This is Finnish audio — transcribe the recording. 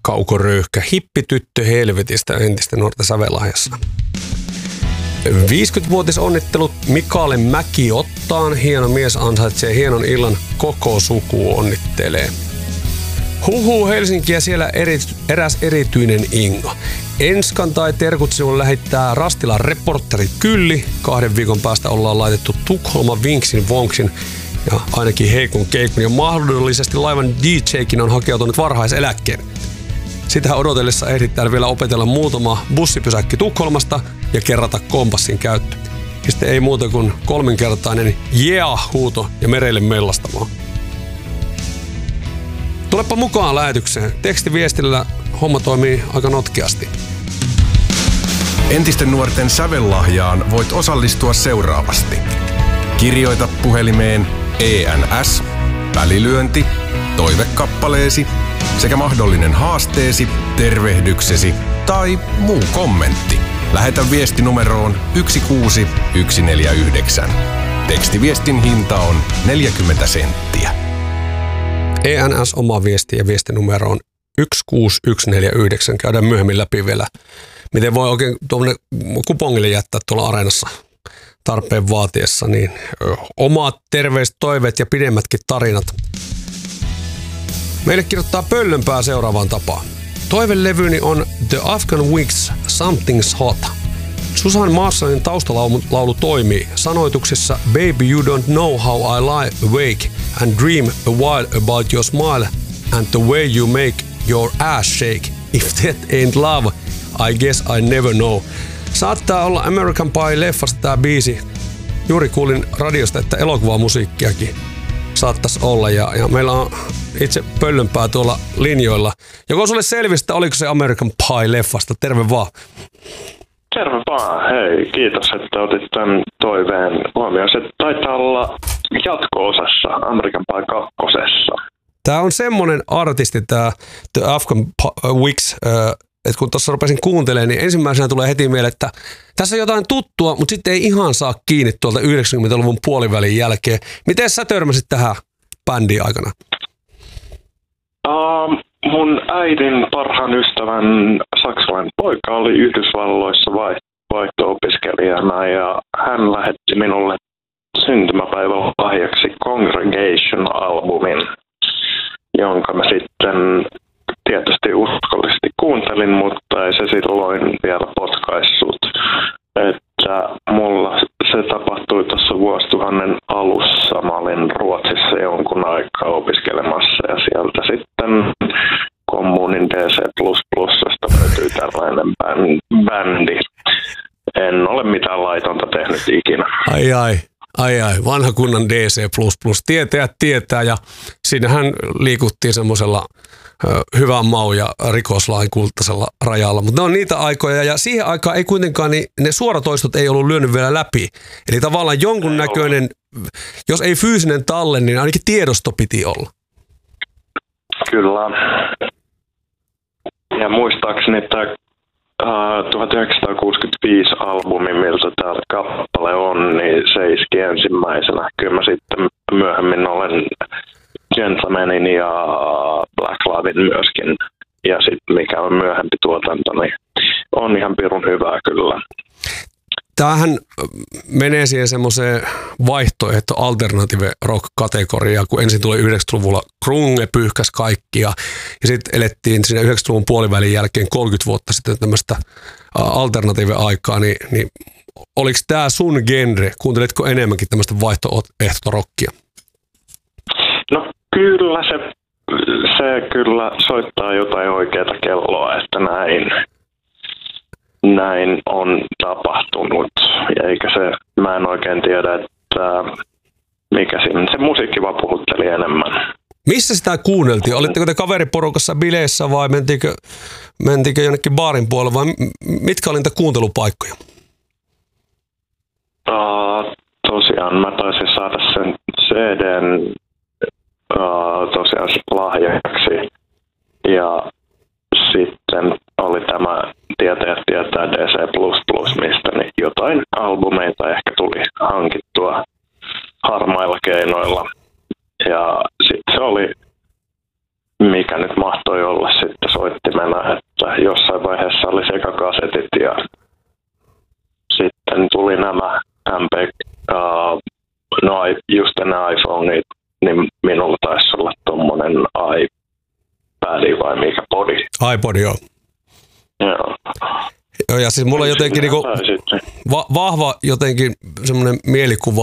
kaukoröyhkä, hippityttö helvetistä entistä nuorta Sävelahjassa. 50-vuotisonnittelut Mikael Mäki-Ottaan. Hieno mies ansaitsee hienon illan, koko suku onnittelee. Huhu Helsinkiä siellä eräs erityinen Inga. Enskan tai terkut sinulle lähettää Rastilan reporteri Kylli. 2 viikon päästä ollaan laitettu Tukholman Vinksin Vonksin ja ainakin Heikun Keikun ja mahdollisesti laivan DJkin on hakeutunut varhaiseläkkeen. Sitä odotellessa ehditään vielä opetella muutama bussipysäkki Tukholmasta ja kerrata kompassin käyttö. Ja sitten ei muuta kuin 3-kertainen yeah-huuto ja merelle mellastamaan. Tulepa mukaan lähetykseen. Tekstiviestillä homma toimii aika notkeasti. Entisten nuorten sävellahjaan voit osallistua seuraavasti. Kirjoita puhelimeen ENS, välilyönti, toivekappaleesi sekä mahdollinen haasteesi, tervehdyksesi tai muu kommentti. Lähetä viesti numeroon 16149. Tekstiviestin hinta on 40 senttiä. ENS oma viesti ja viestinumero on 16149. Käydään myöhemmin läpi vielä, miten voi oikein tuommoinen kupongille jättää tuolla Areenassa tarpeen vaatiessa. Niin omat terveiset, toiveet ja pidemmätkin tarinat. Meille kirjoittaa Pöllönpää seuraavaan tapaan. Toivelevyni on The Afghan Wigs Something's Hot. Susan Marshallin taustalaulu toimii sanoituksissa Baby you don't know how I lie awake and dream a while about your smile and the way you make your ass shake. If that ain't love, I guess I never know. Saattaa olla American Pie-leffasta tää biisi. Juuri kuulin radiosta, että elokuvamusiikkiakin saattaisi olla ja meillä on itse Pöllönpää tuolla linjoilla. Joko sulle selvistä, oliko se American Pie-leffasta? Terve vaan. Terve vaan. Hei, kiitos, että otit tämän toiveen huomioon. Se taitaa olla jatko-osassa American Pie 2. Tää on semmonen artisti, tää The Afghan Wigs, että kun tuossa rupesin kuuntelemaan, niin ensimmäisenä tulee heti mieleen, että tässä on jotain tuttua, mutta sitten ei ihan saa kiinni tuolta 90-luvun puolivälin jälkeen. Miten sä törmäsit tähän bändiin aikana? Mun äidin parhaan ystävän saksalainen poika oli Yhdysvalloissa vaihto-opiskelijana ja hän lähetti minulle syntymäpäivän lahjaksi Congregation-albumin, jonka mä sitten tietysti uskollisesti kuuntelin, mutta ei se silloin vielä potkaissut. Että mulla se tapahtui tuossa vuosituhannen alussa. Mä olin Ruotsissa jonkun aikaa opiskelemassa ja sieltä sitten kommunin DC++:sta löytyy tällainen bändi. En ole mitään laitonta tehnyt ikinä. Ai, vanha kunnan DC++. Tietäjät tietää ja siinähän liikuttiin semmoisella hyvän maun ja rikoslain kultaisella rajalla. Mutta ne on niitä aikoja ja siihen aikaan ei kuitenkaan, niin ne suoratoistot ei ollut lyönyt vielä läpi. Eli tavallaan jonkun näköinen, jos ei fyysinen talle, niin ainakin tiedosto piti olla. Kyllä. Ja muistaakseni tämä 1965 albumi, miltä tämä kappale on, niin se iski ensimmäisenä. Kyllä mä sitten myöhemmin olen Gentlemanin ja Black Lavin myöskin. Ja sitten mikä on myöhempi tuotanto, niin on ihan pirun hyvää kyllä. Tämähän menee siihen semmoiseen vaihtoehto alternative rock-kategoriaan, kun ensin tuli 90-luvulla grunge pyyhkäs kaikkia ja sitten elettiin siinä 90-luvun puolivälin jälkeen 30 vuotta sitten tämmöistä alternative-aikaa, niin oliko tämä sun genre? Kuunteletko enemmänkin tämmöistä vaihtoehtorokkia? No kyllä se kyllä soittaa jotain oikeaa kelloa, että näin on tapahtunut, eikä mä en oikein tiedä, että mikä siinä, se musiikki vaan puhutteli enemmän. Missä sitä kuunneltiin? Olitteko te kaveriporukassa bileissä vai mentiinkö jonnekin baarin puolelle vai mitkä oli niitä kuuntelupaikkoja? Tosiaan mä taisin saada sen CDn tosiaan lahjaksi ja sitten oli tämä Tietäjät tietää DC++, mistä niin jotain albumeita ehkä tuli hankittua harmailla keinoilla. Ja sitten se oli, mikä mikä nyt mahtoi olla sitten soittimena, että jossain vaiheessa oli sekä kasetit ja sitten tuli nämä just ennen iPhoneit, niin minulla taisi olla tommonen iPad vai mikä podi. iPod, joo. Joo. Joo, ja siis mulla on jotenkin niinku vahva jotenkin semmoinen mielikuva